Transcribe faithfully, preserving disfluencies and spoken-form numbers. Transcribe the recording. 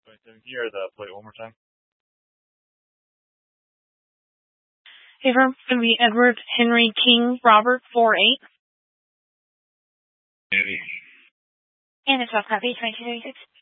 twenty-seven. Can you hear the plate one more time? Hey, firm, it's going to be Edward Henry King Robert four eight. Maybe. And it's off copy twenty-two thirty-six.